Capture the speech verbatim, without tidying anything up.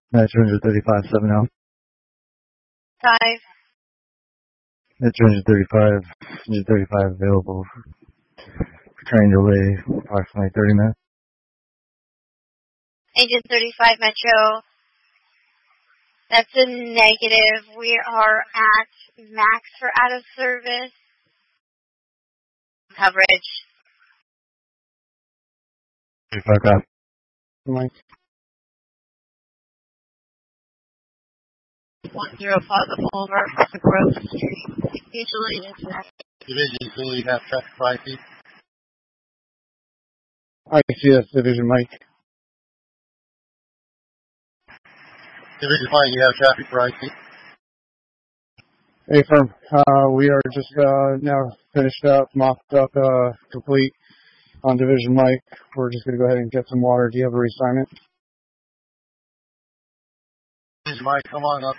At two thirty-five, seven L. Five. At two thirty-five, two thirty-five available for train delay approximately thirty minutes. Agent thirty-five Metro. That's a negative. We are at max for out of service coverage. thirty-five, copy. Mike. One zero positive over Grove Street. Usually it's next. Division, so you have traffic for I C. I C S Division, Mike. Division fine, you have traffic for I C. Hey, firm. Uh, we are just uh, now finished up, mopped up, uh, complete on Division Mike. We're just going to go ahead and get some water. Do you have a reassignment? Division Mike, come on up.